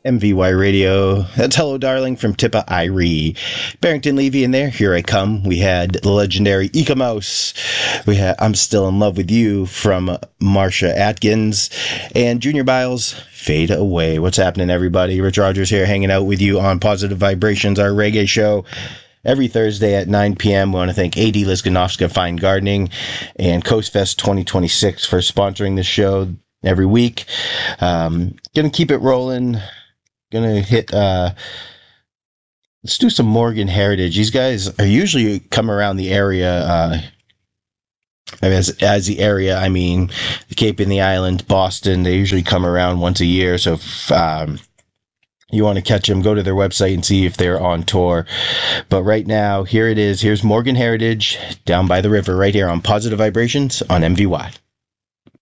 MVY Radio. That's Hello Darling from Tippa Irie. Barrington Levy in there. Here I Come. We had the legendary Eka Mouse. We had I'm Still in Love with You from Marsha Atkins. And Junior Biles, Fade Away. What's happening, everybody? Rich Rogers here hanging out with you on Positive Vibrations, our reggae show. Every Thursday at 9 p.m. We want to thank A.D. Lisganovska Fine Gardening and Coast Fest 2026 for sponsoring the show every week. Gonna keep it rolling. Gonna hit let's do some Morgan Heritage. These guys are usually come around the area, as the area I mean the Cape and the Island, Boston. They usually come around once a year, so if you want to catch them, go to their website and see if they're on tour. But right now, here it is. Here's Morgan Heritage, Down by the River, right here on Positive Vibrations on MVY.